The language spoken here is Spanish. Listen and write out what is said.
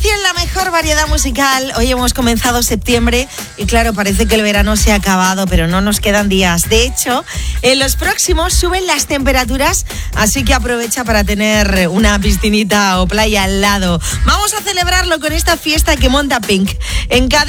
en la mejor variedad musical. Hoy hemos comenzado septiembre y claro, parece que el verano se ha acabado, pero no nos quedan días. De hecho, en los próximos suben las temperaturas, así que aprovecha para tener una piscinita o playa al lado. Vamos a celebrarlo con esta fiesta que monta Pink. En Cadena